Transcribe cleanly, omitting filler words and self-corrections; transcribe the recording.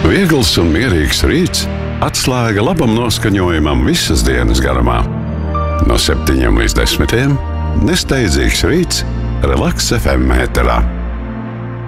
Viegls un mierīgs rīts atslēga labam noskaņojumam visas dienas garumā. No 7 līdz 10 nesteidzīgs rīts Relaks FM ēterā.